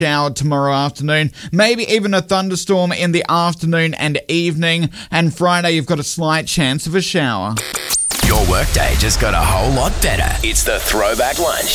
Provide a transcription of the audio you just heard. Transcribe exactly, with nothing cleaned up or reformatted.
shower tomorrow afternoon, maybe even a thunderstorm in the afternoon and evening, and Friday you've got a slight chance of a shower. Your workday just got a whole lot better. It's the Throwback Lunch.